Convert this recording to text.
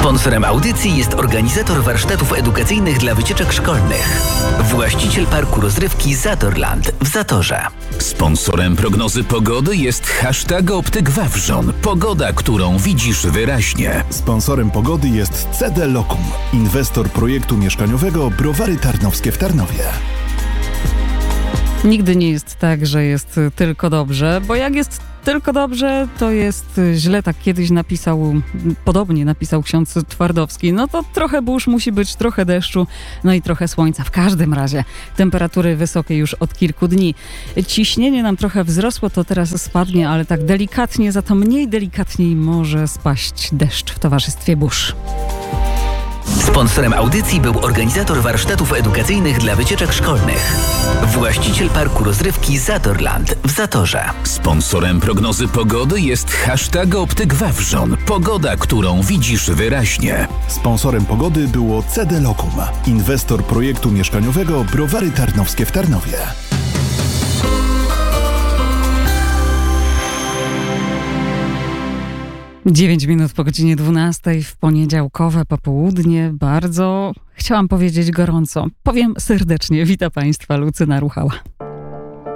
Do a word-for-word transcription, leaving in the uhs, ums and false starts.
Sponsorem audycji jest organizator warsztatów edukacyjnych dla wycieczek szkolnych. Właściciel parku rozrywki Zatorland w Zatorze. Sponsorem prognozy pogody jest hashtag Optyk Wawrzon. Pogoda, którą widzisz wyraźnie. Sponsorem pogody jest C D Lokum, inwestor projektu mieszkaniowego Browary Tarnowskie w Tarnowie. Nigdy nie jest tak, że jest tylko dobrze, bo jak jest tylko dobrze, to jest źle. Tak kiedyś napisał, podobnie napisał ksiądz Twardowski. No to trochę burz musi być, trochę deszczu, no i trochę słońca. W każdym razie temperatury wysokie już od kilku dni. Ciśnienie nam trochę wzrosło, to teraz spadnie, ale tak delikatnie, za to mniej delikatniej może spaść deszcz w towarzystwie burz. Sponsorem audycji był organizator warsztatów edukacyjnych dla wycieczek szkolnych. Właściciel parku rozrywki Zatorland w Zatorze. Sponsorem prognozy pogody jest hashtag Optyk Wawrzon. Pogoda, którą widzisz wyraźnie. Sponsorem pogody było C D Lokum, inwestor projektu mieszkaniowego Browary Tarnowskie w Tarnowie. dziewięć minut po godzinie dwunastej w poniedziałkowe popołudnie. Bardzo chciałam powiedzieć gorąco. Powiem serdecznie. Witam Państwa, Lucyna Ruchała.